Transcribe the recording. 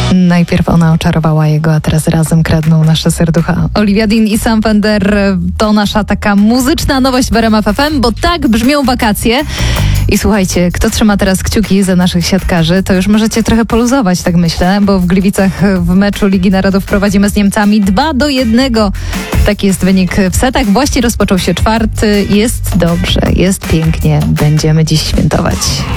Najpierw ona oczarowała jego, a teraz razem kradną nasze serducha. Olivia Dean i Sam Fender to nasza taka muzyczna nowość w RMF FM, bo tak brzmią wakacje. I słuchajcie, kto trzyma teraz kciuki za naszych siatkarzy, to już możecie trochę poluzować, tak myślę, bo w Gliwicach w meczu Ligi Narodów prowadzimy z Niemcami 2-1. Taki jest wynik w setach. Właśnie rozpoczął się czwarty. Jest dobrze, jest pięknie. Będziemy dziś świętować.